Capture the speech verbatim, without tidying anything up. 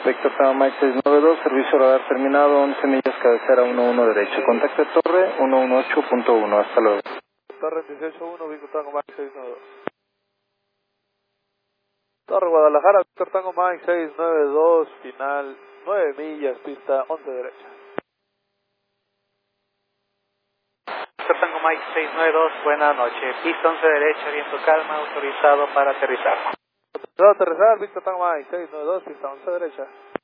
Víctor Tango Mike seis nueve dos, servicio radar terminado, once millas, cabecera uno uno derecho. Contacto de torre uno uno ocho punto uno, hasta luego. Torre dieciocho uno, Víctor Tango Mike seis nueve dos. Torre Guadalajara, Víctor Tango Mike seis nueve dos, final nueve millas, pista once derecha. Víctor Tango Mike seis nueve dos, buena noche, pista once derecha, viento calma, autorizado para aterrizar. Autorizado a aterrizar, Víctor Tango Mike seis nueve dos, pista once derecha.